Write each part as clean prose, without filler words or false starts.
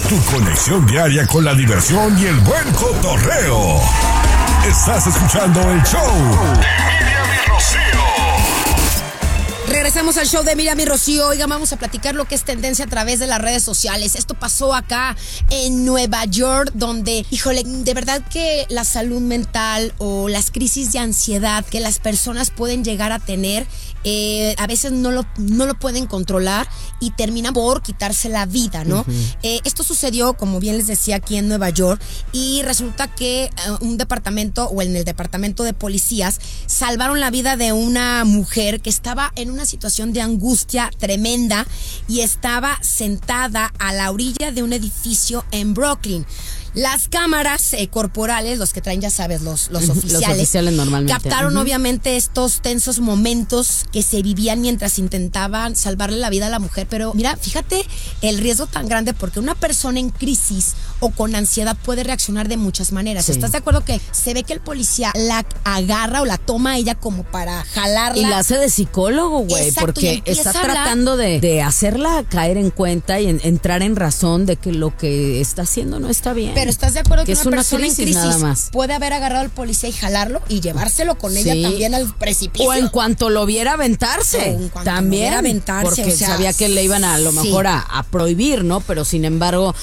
Tu conexión diaria con la diversión y el buen cotorreo. Estás escuchando el show de Miriam y Rocío. Regresamos al show de Miriam y Rocío. Oigan, vamos a platicar lo que es tendencia a través de las redes sociales. Esto pasó acá en Nueva York, donde, híjole, de verdad que la salud mental o las crisis de ansiedad que las personas pueden llegar a tener, a veces no lo pueden controlar y terminan por quitarse la vida, ¿no? Esto sucedió, como bien les decía, aquí en Nueva York, y resulta que un departamento, o en el departamento de policías, salvaron la vida de una mujer que estaba en una situación de angustia tremenda y estaba sentada a la orilla de un edificio en Brooklyn. Las cámaras corporales, los que traen, ya sabes, los oficiales normalmente captaron obviamente estos tensos momentos que se vivían mientras intentaban salvarle la vida a la mujer. Pero mira, fíjate el riesgo tan grande, porque una persona en crisis o con ansiedad puede reaccionar de muchas maneras. Sí. ¿Estás de acuerdo que se ve que el policía la agarra o la toma a ella como para jalarla? Y la hace de psicólogo, güey, porque está tratando de hacerla caer en cuenta y entrar en razón de que lo que está haciendo no está bien. Pero ¿estás de acuerdo que es una una persona crisis en crisis nada más puede haber agarrado al policía y jalarlo y llevárselo con ella también al precipicio? O en cuanto lo viera aventarse, también, porque sabía que le iban a lo mejor a prohibir, ¿no? Pero sin embargo,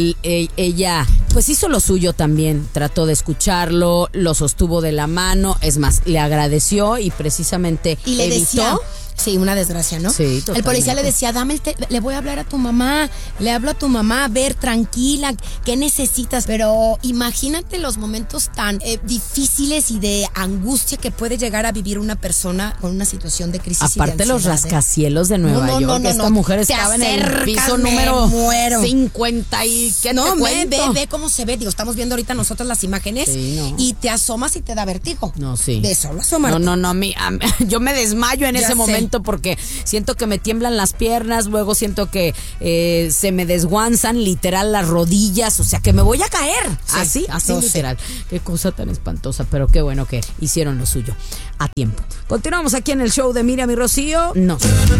ella pues hizo lo suyo también, trató de escucharlo, lo sostuvo de la mano, es más, le agradeció y precisamente y le evitó. decía, sí, una desgracia, ¿no? Sí, totalmente. El policía le decía, le voy a hablar a tu mamá, le hablo a tu mamá, a ver, tranquila, ¿qué necesitas? Pero imagínate los momentos tan difíciles y de angustia que puede llegar a vivir una persona con una situación de crisis. Aparte y de los rascacielos de Nueva York, esta mujer estaba en el piso número 50 y ¿qué no, te ve cómo se ve. Digo, estamos viendo ahorita nosotros las imágenes y te asomas y te da vértigo. No, sí. De solo asomarte. No, yo me desmayo en ese momento porque siento que me tiemblan las piernas, luego siento que se me desguanzan literal las rodillas, o sea que me voy a caer. Sí, así literal. Qué cosa tan espantosa, pero qué bueno que hicieron lo suyo a tiempo. Continuamos aquí en el show de Miriam y Rocío. No.